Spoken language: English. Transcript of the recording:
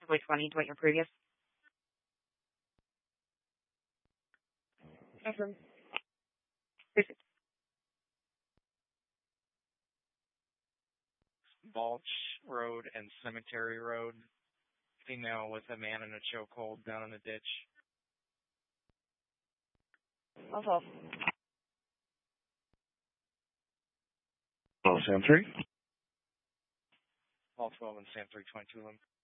Which one? What your previous? Affirm. Balch Road and Cemetery Road. Female with a man in a chokehold down in the ditch. Also. Sam 3. All 12 and Sam 322 them.